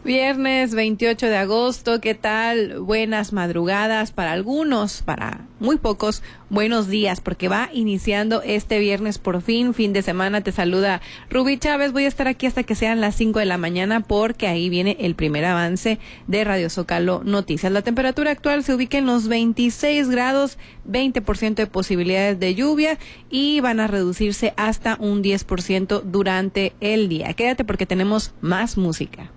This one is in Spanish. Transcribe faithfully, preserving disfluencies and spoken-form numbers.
Viernes veintiocho de agosto, ¿qué tal? Buenas madrugadas para algunos, para muy pocos, buenos días, porque va iniciando este viernes por fin, fin de semana. Te saluda Rubí Chávez. Voy a estar aquí hasta que sean las cinco de la mañana porque ahí viene el primer avance de Radio Zócalo Noticias. La temperatura actual se ubica en los veintiséis grados, veinte por ciento de posibilidades de lluvia y van a reducirse hasta un diez por ciento durante el día. Quédate porque tenemos más música.